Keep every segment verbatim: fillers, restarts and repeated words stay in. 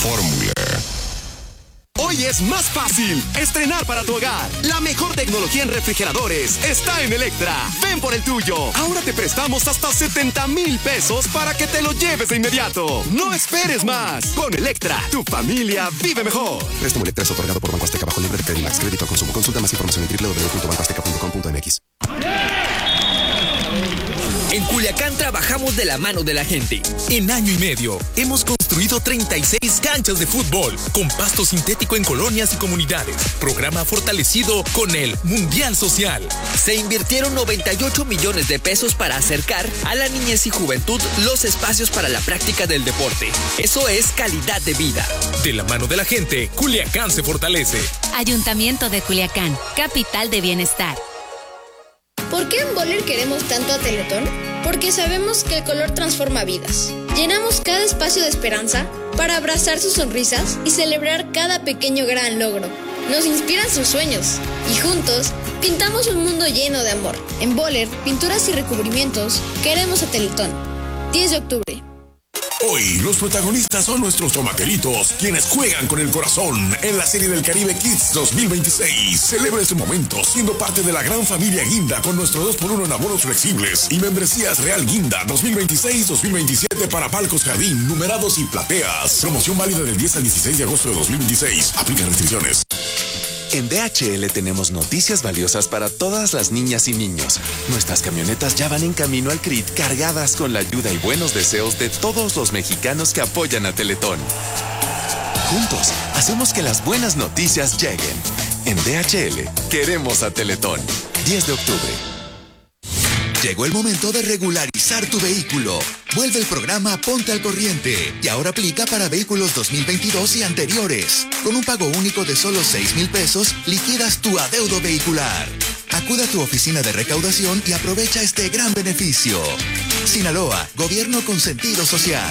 Fórmula. Hoy es más fácil estrenar para tu hogar. La mejor tecnología en refrigeradores está en Electra. Ven por el tuyo. Ahora te prestamos hasta setenta mil pesos para que te lo lleves de inmediato. No esperes más. Con Electra, tu familia vive mejor. Préstamo Electra es otorgado por Banco Azteca bajo libre de Credimax. Crédito al consumo. Consulta más información en doble u doble u doble u punto banco azteca punto com punto m x. En Culiacán trabajamos de la mano de la gente. En año y medio hemos construido treinta y seis canchas de fútbol con pasto sintético en colonias y comunidades. Programa fortalecido con el Mundial Social. Se invirtieron noventa y ocho millones de pesos para acercar a la niñez y juventud los espacios para la práctica del deporte. Eso es calidad de vida. De la mano de la gente, Culiacán se fortalece. Ayuntamiento de Culiacán, capital de bienestar. ¿Por qué en Boller queremos tanto a Teletón? Porque sabemos que el color transforma vidas. Llenamos cada espacio de esperanza para abrazar sus sonrisas y celebrar cada pequeño gran logro. Nos inspiran sus sueños y juntos pintamos un mundo lleno de amor. En Boller, pinturas y recubrimientos, queremos a Teletón. diez de octubre. Hoy los protagonistas son nuestros tomaqueritos, quienes juegan con el corazón en la Serie del Caribe Kids dos mil veintiséis. Celebra este momento siendo parte de la gran familia Guinda con nuestro dos por uno en abonos flexibles y membresías Real Guinda dos mil veintiséis dos mil veintisiete para palcos jardín, numerados y plateas. Promoción válida del diez al dieciséis de agosto de dos mil veintiséis. Aplica restricciones. En D H L tenemos noticias valiosas para todas las niñas y niños. Nuestras camionetas ya van en camino al C R I T cargadas con la ayuda y buenos deseos de todos los mexicanos que apoyan a Teletón. Juntos, hacemos que las buenas noticias lleguen. En D H L, queremos a Teletón. diez de octubre. Llegó el momento de regularizar tu vehículo. Vuelve el programa Ponte al Corriente y ahora aplica para vehículos dos mil veintidós y anteriores. Con un pago único de solo seis mil pesos, liquidas tu adeudo vehicular. Acude a tu oficina de recaudación y aprovecha este gran beneficio. Sinaloa, gobierno con sentido social.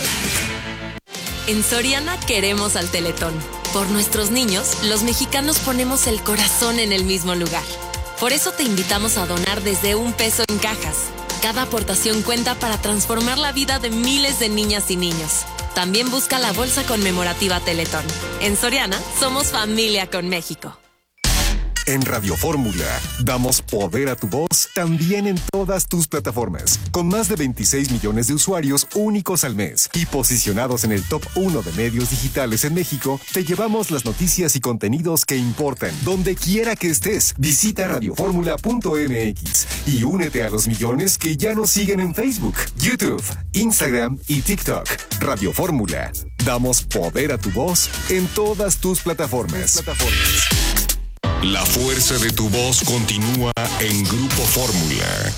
En Soriana queremos al Teletón. Por nuestros niños, los mexicanos ponemos el corazón en el mismo lugar. Por eso te invitamos a donar desde un peso en cajas. Cada aportación cuenta para transformar la vida de miles de niñas y niños. También busca la bolsa conmemorativa Teletón. En Soriana, somos familia con México. En Radio Fórmula, damos poder a tu voz también en todas tus plataformas, con más de veintiséis millones de usuarios únicos al mes y posicionados en el top uno de medios digitales en México. Te llevamos las noticias y contenidos que importan, donde quiera que estés. Visita radio fórmula punto m x y únete a los millones que ya nos siguen en Facebook, YouTube, Instagram y TikTok. Radio Fórmula, damos poder a tu voz en todas tus plataformas. plataformas. La fuerza de tu voz continúa en Grupo Fórmula.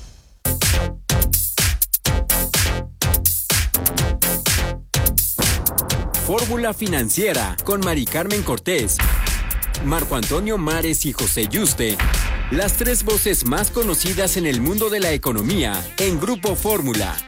Fórmula Financiera con Mari Carmen Cortés, Marco Antonio Mares y José Yuste. Las tres voces más conocidas en el mundo de la economía en Grupo Fórmula.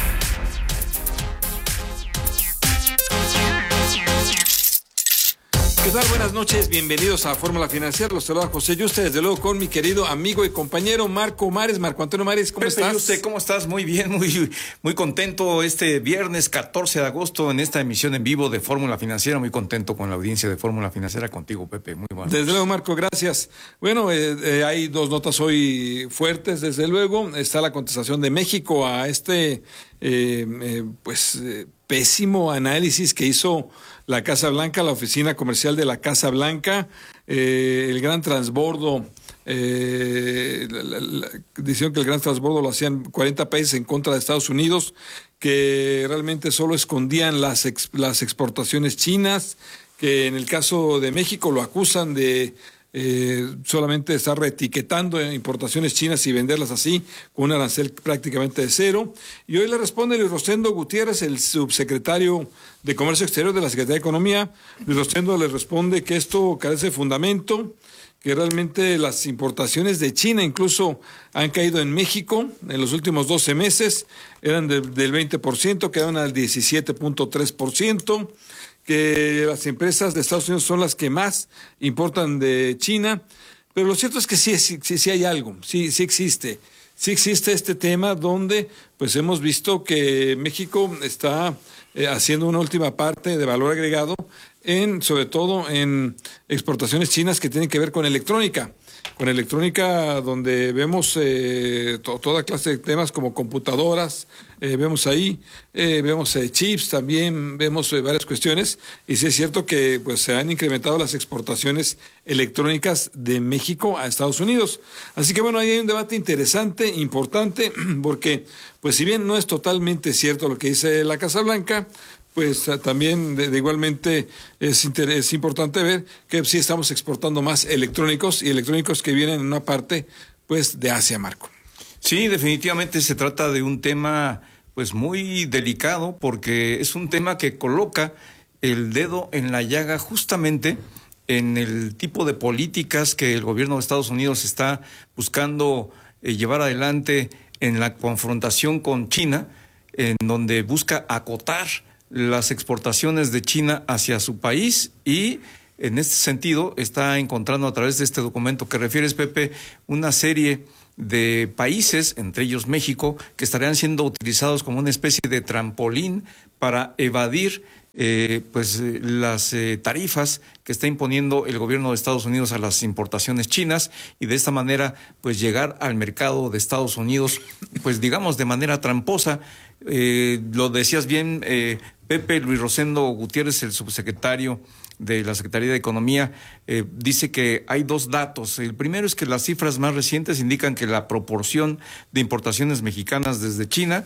¿Qué tal? Buenas noches, bienvenidos a Fórmula Financiera. Los saluda José Yuste, desde luego con mi querido amigo y compañero Marco Mares. Marco Antonio Mares, ¿cómo Pepe estás? Yuste, ¿cómo estás? Muy bien, muy, muy contento este viernes catorce de agosto en esta emisión en vivo de Fórmula Financiera. Muy contento con la audiencia de Fórmula Financiera, contigo, Pepe. Muy bueno. Desde luego, Marco, gracias. Bueno, eh, eh, hay dos notas hoy fuertes, desde luego. Está la contestación de México a este eh, eh, pues eh, pésimo análisis que hizo la Casa Blanca, la oficina comercial de la Casa Blanca, eh, el gran transbordo, eh, la, la, la, decían que el gran transbordo lo hacían cuarenta países en contra de Estados Unidos, que realmente solo escondían las, ex, las exportaciones chinas, que en el caso de México lo acusan de eh, solamente estar reetiquetando importaciones chinas y venderlas así, con un arancel prácticamente de cero. Y hoy le responde Luis Rosendo Gutiérrez, el subsecretario de Comercio Exterior de la Secretaría de Economía. Luis Rosendo le responde que esto carece de fundamento, que realmente las importaciones de China incluso han caído en México en los últimos doce meses, eran de, del veinte por ciento, quedaron al diecisiete punto tres por ciento, que las empresas de Estados Unidos son las que más importan de China, pero lo cierto es que sí, sí, sí hay algo, sí, sí existe, sí existe este tema donde pues hemos visto que México está eh, haciendo una última parte de valor agregado, en sobre todo en exportaciones chinas que tienen que ver con electrónica. Con electrónica donde vemos eh, to, toda clase de temas como computadoras, eh, vemos ahí, eh, vemos eh, chips también, vemos eh, varias cuestiones, y sí es cierto que pues se han incrementado las exportaciones electrónicas de México a Estados Unidos. Así que bueno, ahí hay un debate interesante, importante, porque pues si bien no es totalmente cierto lo que dice la Casa Blanca, pues también de, de igualmente es, interés, es importante ver que sí estamos exportando más electrónicos y electrónicos que vienen en una parte pues de Asia, Marco. Sí, definitivamente se trata de un tema pues muy delicado, porque es un tema que coloca el dedo en la llaga justamente en el tipo de políticas que el gobierno de Estados Unidos está buscando eh, llevar adelante en la confrontación con China, en donde busca acotar las exportaciones de China hacia su país, y en este sentido está encontrando a través de este documento que refieres, Pepe, una serie de países, entre ellos México, que estarían siendo utilizados como una especie de trampolín para evadir eh, pues eh, las eh, tarifas que está imponiendo el gobierno de Estados Unidos a las importaciones chinas, y de esta manera pues llegar al mercado de Estados Unidos pues digamos de manera tramposa. Eh, lo decías bien, eh, Pepe. Luis Rosendo Gutiérrez, el subsecretario de la Secretaría de Economía, eh, dice que hay dos datos. El primero es que las cifras más recientes indican que la proporción de importaciones mexicanas desde China,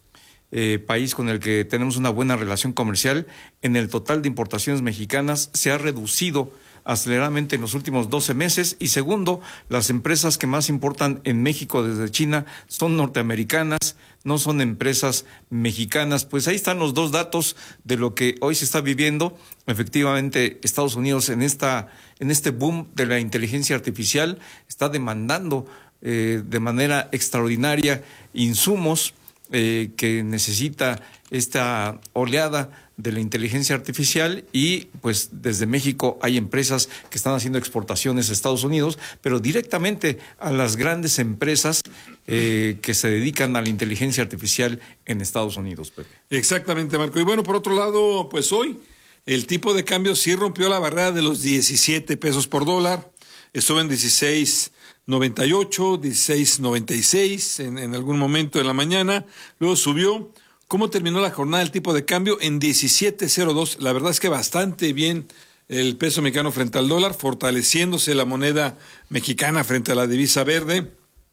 eh, país con el que tenemos una buena relación comercial, en el total de importaciones mexicanas se ha reducido aceleradamente en los últimos doce meses. Y segundo, las empresas que más importan en México desde China son norteamericanas, no son empresas mexicanas. Pues ahí están los dos datos de lo que hoy se está viviendo. Efectivamente, Estados Unidos en esta en este boom de la inteligencia artificial está demandando eh, de manera extraordinaria insumos eh, que necesita esta oleada de la inteligencia artificial, y pues desde México hay empresas que están haciendo exportaciones a Estados Unidos, pero directamente a las grandes empresas eh, que se dedican a la inteligencia artificial en Estados Unidos, Pepe. Exactamente, Marco. Y bueno, por otro lado, pues hoy el tipo de cambio sí rompió la barrera de los diecisiete pesos por dólar, estuvo en dieciséis noventa y ocho, dieciséis noventa y seis en, en algún momento de la mañana, luego subió. ¿Cómo terminó la jornada del tipo de cambio? En diecisiete cero dos. La verdad es que bastante bien el peso mexicano frente al dólar, fortaleciéndose la moneda mexicana frente a la divisa verde.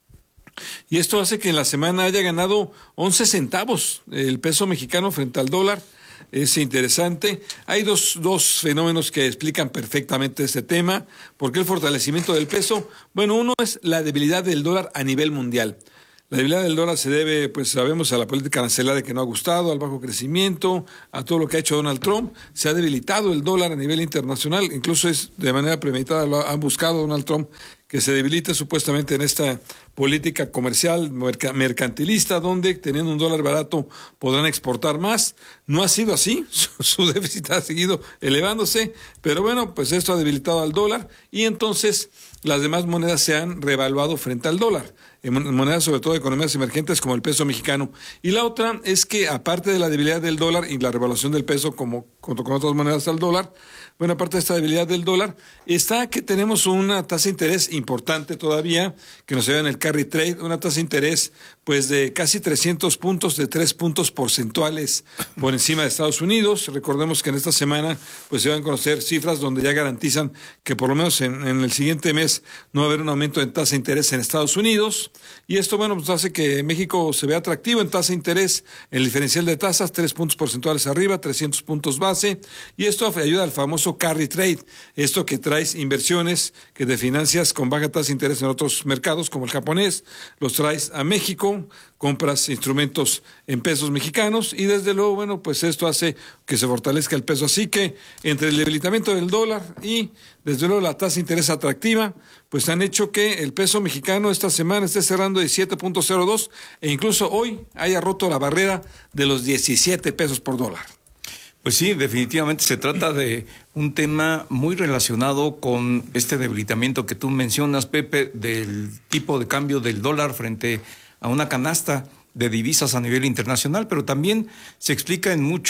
Y esto hace que en la semana haya ganado once centavos el peso mexicano frente al dólar. Es interesante. Hay dos, dos fenómenos que explican perfectamente este tema. ¿Por qué el fortalecimiento del peso? Bueno, uno es la debilidad del dólar a nivel mundial. La debilidad del dólar se debe, pues sabemos, a la política arancelaria que no ha gustado, al bajo crecimiento, a todo lo que ha hecho Donald Trump. Se ha debilitado el dólar a nivel internacional, incluso es de manera premeditada, lo ha buscado Donald Trump que se debilite supuestamente en esta política comercial mercantilista, donde teniendo un dólar barato podrán exportar más. No ha sido así, su, su déficit ha seguido elevándose, pero bueno, pues esto ha debilitado al dólar, y entonces las demás monedas se han revaluado frente al dólar, en monedas sobre todo de economías emergentes como el peso mexicano. Y la otra es que aparte de la debilidad del dólar y la revaluación del peso como junto con otras monedas al dólar, bueno, aparte de esta debilidad del dólar, está que tenemos una tasa de interés importante todavía, que nos lleva en el carry trade, una tasa de interés pues de casi trescientos puntos, de tres puntos porcentuales por encima de Estados Unidos. Recordemos que en esta semana pues se van a conocer cifras donde ya garantizan que por lo menos en, en el siguiente mes no va a haber un aumento en tasa de interés en Estados Unidos. Y esto, bueno, pues hace que México se vea atractivo en tasa de interés, el diferencial de tasas, tres puntos porcentuales arriba, trescientos puntos base, y esto ayuda al famoso carry trade, esto que traes inversiones que te financias con baja tasa de interés en otros mercados como el japonés, los traes a México, compras instrumentos en pesos mexicanos, y desde luego, bueno, pues esto hace que se fortalezca el peso. Así que entre el debilitamiento del dólar y desde luego la tasa de interés atractiva, pues han hecho que el peso mexicano esta semana esté cerrando diecisiete punto cero dos, e incluso hoy haya roto la barrera de los diecisiete pesos por dólar. Pues sí, definitivamente se trata de un tema muy relacionado con este debilitamiento que tú mencionas, Pepe, del tipo de cambio del dólar frente a una canasta de divisas a nivel internacional, pero también se explica en mucho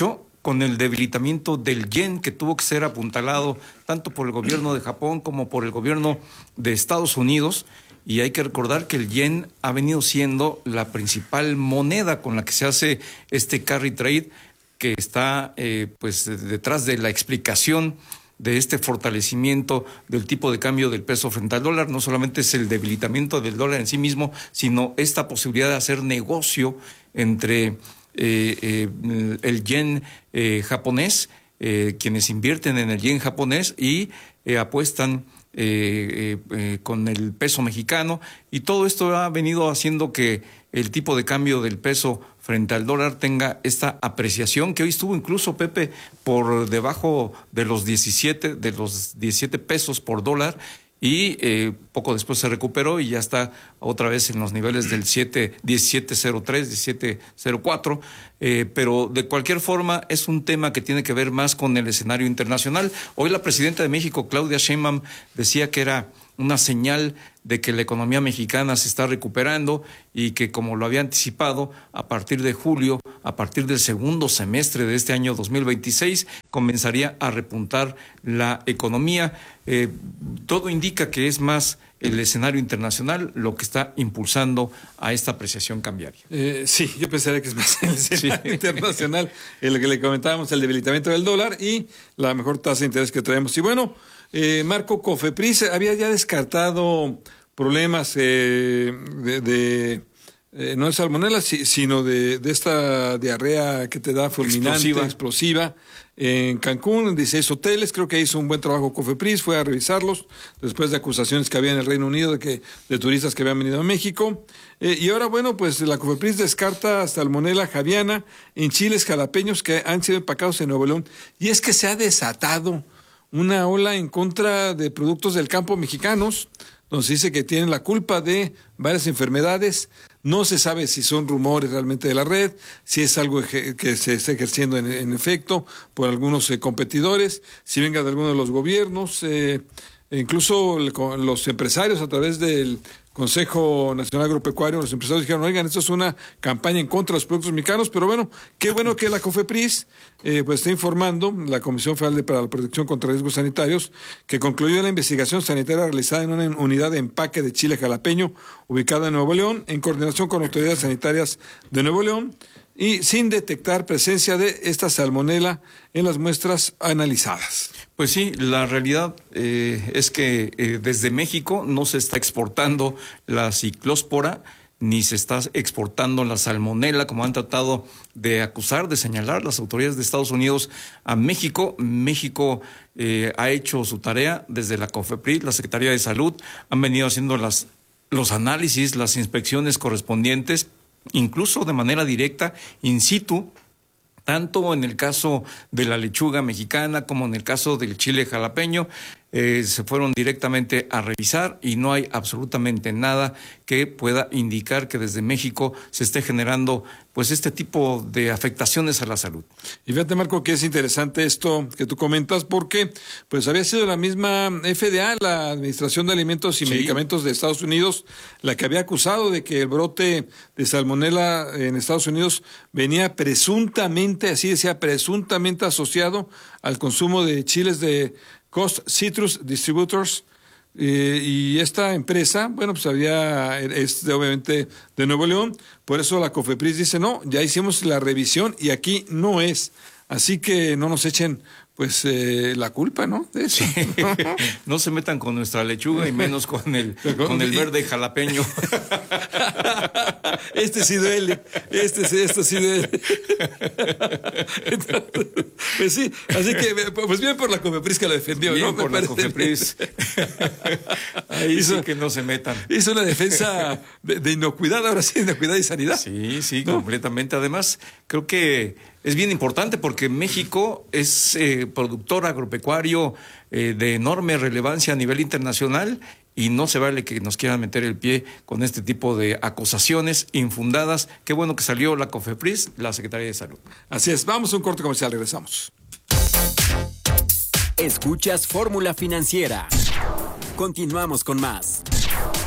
con el debilitamiento del yen, que tuvo que ser apuntalado tanto por el gobierno de Japón como por el gobierno de Estados Unidos. Y hay que recordar que el yen ha venido siendo la principal moneda con la que se hace este carry trade, que está eh, pues detrás de la explicación de este fortalecimiento del tipo de cambio del peso frente al dólar. No solamente es el debilitamiento del dólar en sí mismo, sino esta posibilidad de hacer negocio entre eh, eh, el yen eh, japonés, eh, quienes invierten en el yen japonés y eh, apuestan Eh, eh, eh, con el peso mexicano, y todo esto ha venido haciendo que el tipo de cambio del peso frente al dólar tenga esta apreciación, que hoy estuvo incluso, Pepe, por debajo de los diecisiete, de los diecisiete pesos por dólar, y eh, poco después se recuperó y ya está otra vez en los niveles del diecisiete cero tres, diecisiete cero cuatro, eh, pero de cualquier forma es un tema que tiene que ver más con el escenario internacional. Hoy la presidenta de México, Claudia Sheinbaum, decía que era una señal de que la economía mexicana se está recuperando y que, como lo había anticipado, a partir de julio, a partir del segundo semestre de este año dos mil veintiséis, comenzaría a repuntar la economía. Eh, todo indica que es más el escenario internacional lo que está impulsando a esta apreciación cambiaria. Eh, sí, yo pensaría que es más el escenario sí. internacional, el que le comentábamos, el debilitamiento del dólar y la mejor tasa de interés que traemos. Y bueno, eh, Marco, Cofepris había ya descartado problemas eh, de, de eh, no de salmonela, si, sino de, de esta diarrea que te da fulminante, explosiva, explosiva en Cancún, en dieciséis hoteles. Creo que hizo un buen trabajo Cofepris, fue a revisarlos después de acusaciones que había en el Reino Unido de que de turistas que habían venido a México. Eh, y ahora, bueno, pues la Cofepris descarta salmonela javiana en chiles jalapeños que han sido empacados en Nuevo León. Y es que se ha desatado una ola en contra de productos del campo mexicanos, donde se dice que tienen la culpa de varias enfermedades. No se sabe si son rumores realmente de la red, si es algo que se está ejerciendo en, en efecto por algunos eh, competidores, si venga de alguno de los gobiernos, eh, incluso los empresarios a través del Consejo Nacional Agropecuario, los empresarios dijeron, oigan, esto es una campaña en contra de los productos mexicanos, pero bueno, qué bueno que la Cofepris eh, pues está informando, la Comisión Federal para la Protección contra Riesgos Sanitarios, que concluyó la investigación sanitaria realizada en una unidad de empaque de chile jalapeño ubicada en Nuevo León, en coordinación con autoridades sanitarias de Nuevo León, y sin detectar presencia de esta salmonela en las muestras analizadas. Pues sí, la realidad eh, es que eh, desde México no se está exportando la ciclóspora, ni se está exportando la salmonela, como han tratado de acusar, de señalar las autoridades de Estados Unidos a México. México eh, ha hecho su tarea desde la Cofepris, la Secretaría de Salud, han venido haciendo las, los análisis, las inspecciones correspondientes, incluso de manera directa, in situ, tanto en el caso de la lechuga mexicana como en el caso del chile jalapeño. Eh, se fueron directamente a revisar y no hay absolutamente nada que pueda indicar que desde México se esté generando pues este tipo de afectaciones a la salud. Y fíjate, Marco, que es interesante esto que tú comentas, porque pues había sido la misma F D A, la Administración de Alimentos y sí. Medicamentos de Estados Unidos, la que había acusado de que el brote de salmonela en Estados Unidos venía presuntamente, así decía, presuntamente asociado al consumo de chiles de Coast Citrus Distributors, eh, y esta empresa, bueno, pues había, es de, obviamente de Nuevo León, por eso la Cofepris dice, no, ya hicimos la revisión y aquí no es, así que no nos echen pues eh, la culpa, ¿no? De eso. Sí. No se metan con nuestra lechuga y menos con el, con el verde jalapeño. Este sí duele, este sí, esto sí duele. Entonces, pues sí, así que, pues bien por la Cofepris que la defendió, bien ¿no? por la Cofepris. Ahí hizo, sí que no se metan. Hizo una defensa de, de inocuidad, ahora sí, inocuidad y sanidad. Sí, sí, ¿no? Completamente. Además, creo que es bien importante porque México es eh, productor agropecuario eh, de enorme relevancia a nivel internacional y no se vale que nos quieran meter el pie con este tipo de acusaciones infundadas. Qué bueno que salió la Cofepris, la Secretaría de Salud. Así es, vamos a un corte comercial, regresamos. Escuchas Fórmula Financiera. Continuamos con más.